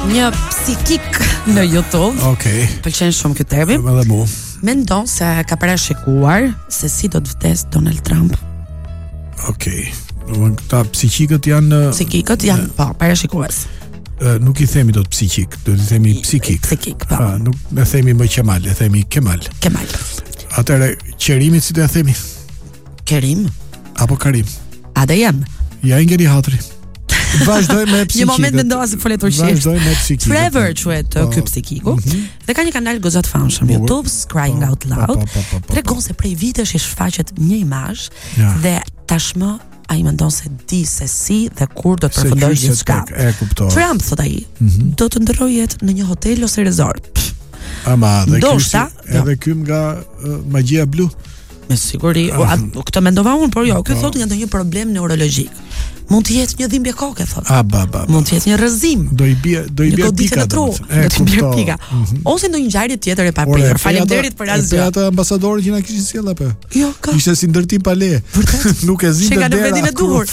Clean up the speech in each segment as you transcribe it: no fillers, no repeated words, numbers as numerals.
një psikik në YouTube. Okej. Pëlqen shumë ky termi. Edhe mu. Mendon se ka parashikuar se si do të vdes Donald Trump. Okej. Këta psikikët janë Psikikët janë po parashikues. Nuk i themi dot psikik, do të themi psikik. Psikik, po. Nuk e themi më Kemal, e themi Kemal. Kemal. Atëre qerimit si do e themi? Kerim Apo Karim? ADM. Ja ngeli hatri. Vazhdoj me psikikët. Një moment mendova se folet turqisht. Vazhdoj me psikikët. Trevor quhet ky psikiku. Dhe ka një kanal gozat famshëm YouTube, Crying Out Loud. Tregon se prej vitesh i shfaqet një imazh dhe tashmë ai mendon se di se si dhe kur do të përfundojë gjithçka. E kuptoj. Trump thot ai, do të ndërrojë jetë në një hotel ose resort. Ama dhe Ndoshta, edhe ky nga magjia blu. Me siguri, këtë mendova unë, por jo, ky thot nga ndonjë problem neurologjik. Mund të jetë një dhimbje koke, thot. Mund të jetë një rrëzim. Do i bie pika. Do të bie pika. Ose ndonjë ngjarje tjetër e paprirë. Faleminderit për asgjë. Ata ambasadorët që na kishin sjell apo? Jo, ka. Ishte si ndërtim pa leje. Vërtet. Nuk e zinte dera. Sheka në vendin e duhur.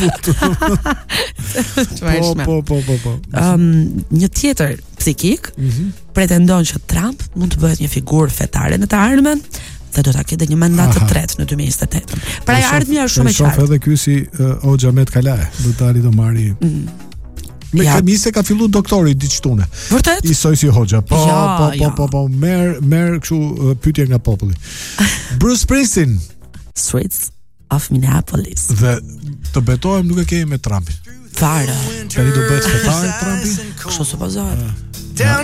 Po. Një tjetër psikik pretendon që Trump mund të bëhet një figurë fetare në të ardhmen dhe do ta ketë një mandat të tretë në 2028. Pra ja ardhmja është shumë e qartë. Shoh edhe ky si Hoxha Ahmet Kalae, do tani do marri. Me kamise ka filluar doktori diçtune. Vërtet? I soi si Hoxha. Po. Merr kështu pyetje nga populli. Bruce Springsteen, Streets of Minneapolis. Dhe të betohem nuk e kemi me Trumpin. Fare. Tani do bëhet fetar Trumpi? Kështu supozohet.